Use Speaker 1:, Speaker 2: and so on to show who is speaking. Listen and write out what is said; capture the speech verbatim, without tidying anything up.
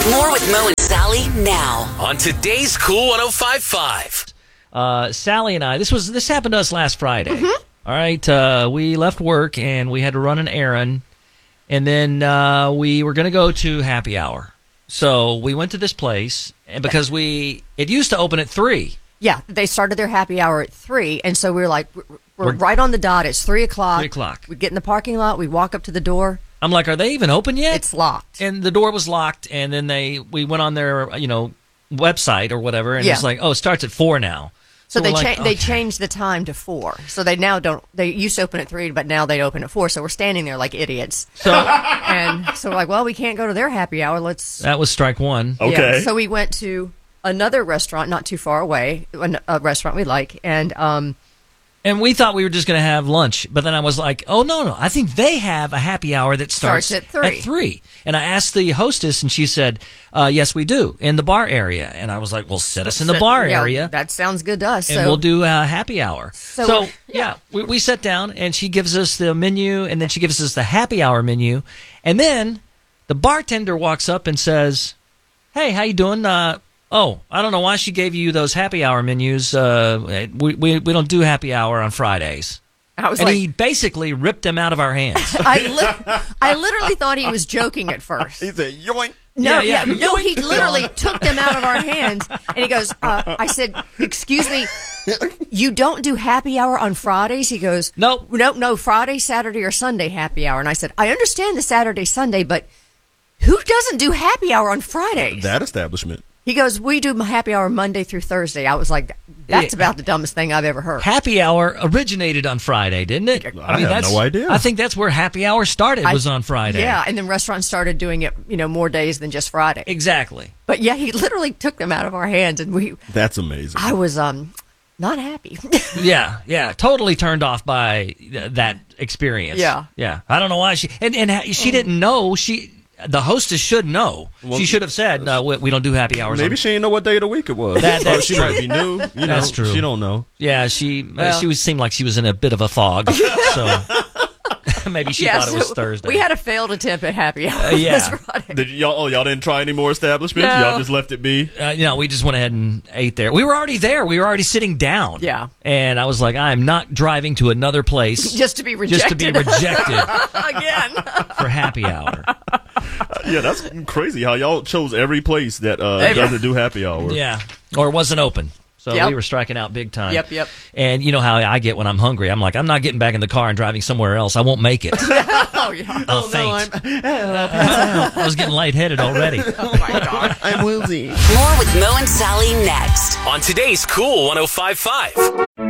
Speaker 1: More with Mo and Sally now
Speaker 2: on today's Cool one oh five point five.
Speaker 3: Uh, Sally and I, this was this happened to us last Friday.
Speaker 4: Mm-hmm.
Speaker 3: All right, uh, we left work and we had to run an errand, and then uh, we were going to go to happy hour. So we went to this place, and because we it used to open at three.
Speaker 4: Yeah, they started their happy hour at three, and so we were like, we're, we're right on the dot. It's three o'clock.
Speaker 3: Three o'clock.
Speaker 4: We get in the parking lot. We walk up to the door.
Speaker 3: I'm like, are they even open yet?
Speaker 4: It's locked.
Speaker 3: And the door was locked, and then they we went on their you know website or whatever, and
Speaker 4: Yeah.
Speaker 3: it's like, oh, it starts at four now.
Speaker 4: So,
Speaker 3: So
Speaker 4: they
Speaker 3: we're like,
Speaker 4: cha- they
Speaker 3: okay.
Speaker 4: changed the time to four. So they now don't. They used to open at three, but now they open at four. So we're standing there like idiots.
Speaker 3: So
Speaker 4: And so we're like, well, we can't go to their happy hour. Let's.
Speaker 3: that was strike one.
Speaker 5: Okay.
Speaker 4: Yeah. So we went to another restaurant not too far away, an- a restaurant we like, and um,
Speaker 3: And we thought we were just going to have lunch, but then I was like, "Oh no, no! I think they have a happy hour that starts,
Speaker 4: Starts at three.
Speaker 3: At three." And I asked the hostess, and she said, uh, "Yes, we do in the bar area." And I was like, "Well, set us in the bar
Speaker 4: yeah,
Speaker 3: area,
Speaker 4: That sounds good to us.
Speaker 3: and
Speaker 4: so
Speaker 3: we'll do a happy hour."
Speaker 4: So-
Speaker 3: So, yeah, we, we sat down, and she gives us the menu, and then she gives us the happy hour menu, and then the bartender walks up and says, "Hey, how you doing?" Uh, Oh, I don't know why she gave you those happy hour menus. Uh, we, we we don't do happy hour on Fridays.
Speaker 4: I was
Speaker 3: And
Speaker 4: like,
Speaker 3: he basically ripped them out of our hands.
Speaker 4: I, li- I literally thought he was joking at first.
Speaker 5: He said, yoink.
Speaker 4: No,
Speaker 3: Yeah,
Speaker 4: yeah,
Speaker 3: yeah.
Speaker 4: no, he literally took them out of our hands, and he goes, uh, I said, excuse me, you don't do happy hour on Fridays? He goes,
Speaker 3: Nope.
Speaker 4: no, no, Friday, Saturday, or Sunday happy hour. And I said, I understand the Saturday, Sunday, but who doesn't do happy hour on Fridays?
Speaker 5: That establishment.
Speaker 4: He goes, we do happy hour Monday through Thursday. I was like, that's
Speaker 3: Yeah.
Speaker 4: about the dumbest thing I've ever heard.
Speaker 3: Happy hour originated on Friday, didn't it?
Speaker 5: I have
Speaker 3: that's,
Speaker 5: no idea.
Speaker 3: I think that's where happy hour started,
Speaker 4: I-
Speaker 3: was on Friday.
Speaker 4: Yeah, and then restaurants started doing it, you know, more days than just Friday.
Speaker 3: Exactly.
Speaker 4: But yeah, he literally took them out of our hands, and we,
Speaker 5: That's amazing.
Speaker 4: I was um not happy.
Speaker 3: Yeah, yeah. Totally turned off by th- that experience.
Speaker 4: Yeah.
Speaker 3: Yeah. I don't know why she, and, and ha- she didn't know. She, the hostess should know.
Speaker 5: Well,
Speaker 3: she should have said, no, we, we don't do happy hours.
Speaker 5: Maybe
Speaker 3: on-
Speaker 5: she didn't know what day of the week it was.
Speaker 3: That-
Speaker 5: or
Speaker 3: that's
Speaker 5: she
Speaker 3: true.
Speaker 5: might be new. You know,
Speaker 3: That's true.
Speaker 5: She don't know.
Speaker 3: Yeah, she, uh,
Speaker 4: Well-
Speaker 3: she was, seemed like she was in a bit of a fog. So maybe she
Speaker 4: Yeah,
Speaker 3: thought it was
Speaker 4: so
Speaker 3: Thursday.
Speaker 4: We had a failed attempt at happy hour.
Speaker 3: Uh, yeah.
Speaker 4: this Friday.
Speaker 5: Did y'all? Oh, y'all didn't try any more establishments.
Speaker 4: No.
Speaker 5: Y'all just left it be.
Speaker 3: Uh, you know, we just went ahead and ate there. We were already there. We were already sitting down.
Speaker 4: Yeah.
Speaker 3: And I was like, I am not driving to another place
Speaker 4: Just to be rejected.
Speaker 3: just to be rejected
Speaker 4: again.
Speaker 3: for happy hour.
Speaker 5: Yeah, that's crazy how y'all chose every place that uh,
Speaker 4: Every-
Speaker 5: doesn't do happy hour.
Speaker 3: Yeah. Or wasn't open. So
Speaker 4: Yep.
Speaker 3: we were striking out big time.
Speaker 4: Yep, yep.
Speaker 3: And you know how I get when I'm hungry. I'm like, I'm not getting back in the car and driving somewhere else. I won't make it.
Speaker 4: Oh yeah.
Speaker 3: I'll faint. I was getting lightheaded already.
Speaker 4: Oh my god.
Speaker 5: I'm woozy.
Speaker 1: More with Mo and Sally next.
Speaker 2: On today's Cool one oh five point five.